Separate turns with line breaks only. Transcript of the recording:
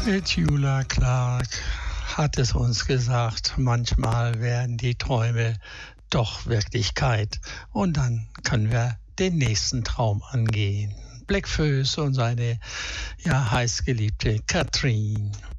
Petula Clark hat es uns gesagt, manchmal werden die Träume doch Wirklichkeit und dann können wir den nächsten Traum angehen. Blackfoes und seine heißgeliebte Catherine.